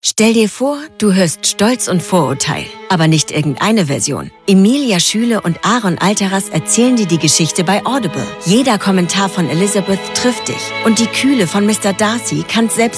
Stell dir vor, du hörst Stolz und Vorurteil, aber nicht irgendeine Version. Emilia Schüle und Aaron Alteras erzählen dir die Geschichte bei Audible. Jeder Kommentar von Elizabeth trifft dich und die Kühle von Mr. Darcy kann selbst